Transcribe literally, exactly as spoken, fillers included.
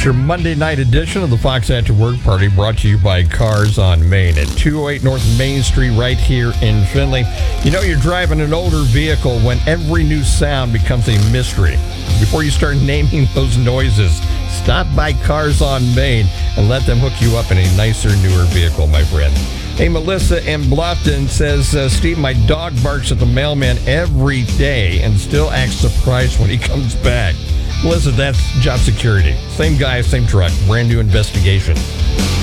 It's your Monday night edition of the Fox After Work Party, brought to you by Cars on Main at two oh eight North Main Street right here in Findlay. You know you're driving an older vehicle when every new sound becomes a mystery. Before you start naming those noises, stop by Cars on Main and let them hook you up in a nicer, newer vehicle, my friend. Hey, Melissa in Bluffton says, uh, Steve, my dog barks at the mailman every day and still acts surprised when he comes back. Melissa, that's job security. Same guy, same truck, brand new investigation.